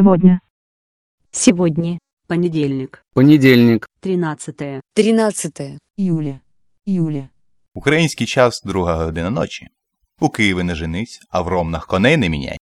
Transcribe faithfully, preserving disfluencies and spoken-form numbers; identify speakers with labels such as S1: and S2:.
S1: Сегодня.
S2: Сегодня.
S3: Понедельник.
S4: Понедельник.
S3: Тринадцятое.
S2: тринадцатое.
S1: Июля. Июля.
S5: Український час – друга година ночі. У Києві не женись, а в Ромнах коней не міняй.